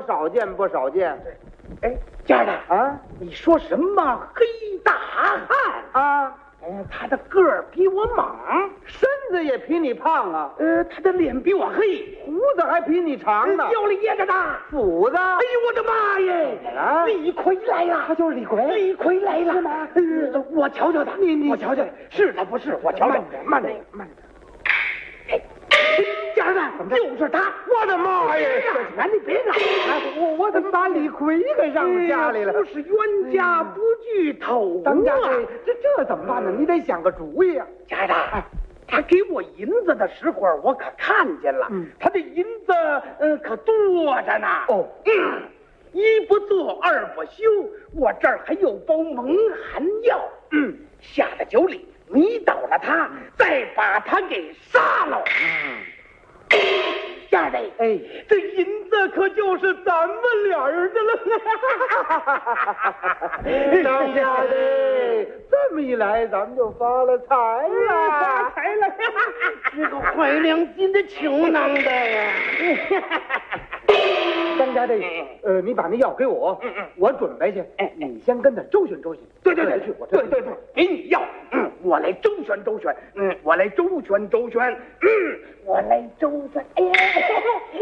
少见不少见。 哎，家的啊， 你说什么黑大汉啊？ 他的个儿比我猛， 身子也比你胖啊， 他的脸比我黑， 胡子还比你长呢， 有了爷的呢， 斧子。 哎呦我的妈耶！ 啊， 李逵来了， 他就是李逵。 李逵来了， 是吗？ 我瞧瞧他，我瞧瞧，是他不是？我瞧瞧， 慢点。 家人们，就是他！ 我的妈呀！ 你别嚷！ 我怎么把李逵给让家里了？ 不是冤家不聚头当家啊！ 这怎么办呢？你得想个主意啊！ 家人，他给我银子的时候，我可看见了，他的银子可多着呢。 哦， 一不做二不休，我这儿还有包蒙汗药。下了酒里迷倒了他，再把他给杀了。家人， 哎， 这银子可就是咱们俩人的了。 当家的，这么一来，咱们就发了财了， 发财了！这个坏良心的穷囊的呀！ 当家的，你把那药给我，我准备去。你先跟他周旋周旋。 对，给你药，我来周旋周旋，我来周旋周旋，我来周旋。哎呀，